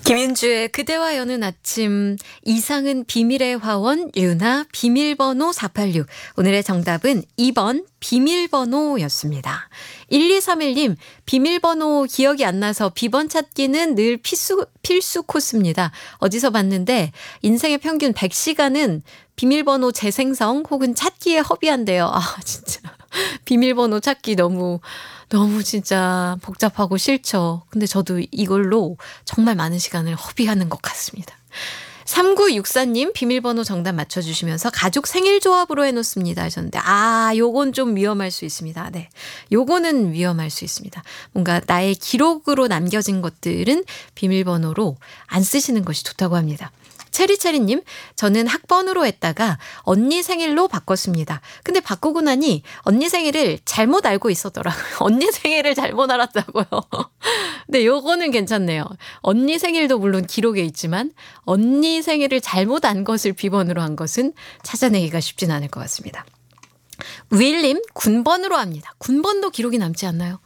김윤주의 그대와 여는 아침, 이상은 비밀의 화원, 유나 비밀번호 486. 오늘의 정답은 2번 비밀번호였습니다. 1231님, 비밀번호 기억이 안 나서 비번 찾기는 늘 필수 코스입니다. 어디서 봤는데 인생의 평균 100시간은 비밀번호 재생성 혹은 찾기에 허비한대요. 아, 진짜. 비밀번호 찾기 너무 진짜 복잡하고 싫죠. 근데 저도 이걸로 정말 많은 시간을 허비하는 것 같습니다. 3964님 비밀번호 정답 맞춰주시면서 가족 생일 조합으로 해놓습니다 하셨는데, 요건 좀 위험할 수 있습니다. 네, 요거는 위험할 수 있습니다. 뭔가 나의 기록으로 남겨진 것들은 비밀번호로 안 쓰시는 것이 좋다고 합니다. 체리체리님, 저는 학번으로 했다가 언니 생일로 바꿨습니다. 근데 바꾸고 나니 언니 생일을 잘못 알고 있었더라고요. 언니 생일을 잘못 알았다고요. 근데 요거는 괜찮네요. 언니 생일도 물론 기록에 있지만 언니 생일을 잘못 안 것을 비번으로 한 것은 찾아내기가 쉽진 않을 것 같습니다. 윌님, 군번으로 합니다. 군번도 기록이 남지 않나요?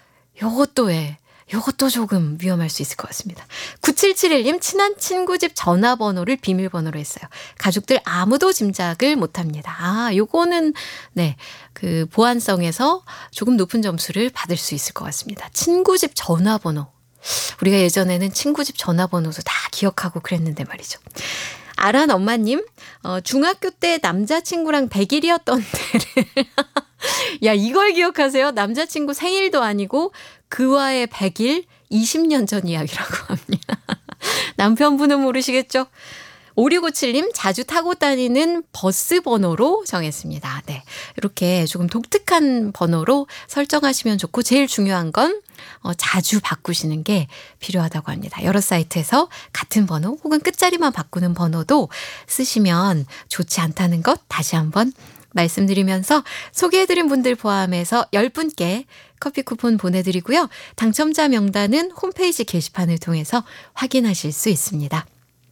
요것도 조금 위험할 수 있을 것 같습니다. 9771님, 친한 친구 집 전화번호를 비밀번호로 했어요. 가족들 아무도 짐작을 못합니다. 요거는 네, 그 보안성에서 조금 높은 점수를 받을 수 있을 것 같습니다. 친구 집 전화번호. 우리가 예전에는 친구 집 전화번호도 다 기억하고 그랬는데 말이죠. 아란 엄마님, 중학교 때 남자친구랑 100일이었던 때를 야, 이걸 기억하세요? 남자친구 생일도 아니고 그와의 100일 20년 전 이야기라고 합니다. 남편분은 모르시겠죠? 5657님, 자주 타고 다니는 버스 번호로 정했습니다. 네, 이렇게 조금 독특한 번호로 설정하시면 좋고, 제일 중요한 건 자주 바꾸시는 게 필요하다고 합니다. 여러 사이트에서 같은 번호 혹은 끝자리만 바꾸는 번호도 쓰시면 좋지 않다는 것 다시 한번 말씀드리면서, 소개해드린 분들 포함해서 10분께 커피 쿠폰 보내드리고요. 당첨자 명단은 홈페이지 게시판을 통해서 확인하실 수 있습니다.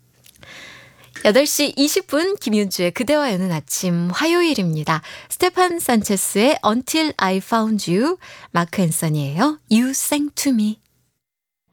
8시 20분 김윤주의 그대와 여는 아침, 화요일입니다. 스테판 산체스의 Until I Found You, 마크 앤서니예요. You Sang to Me.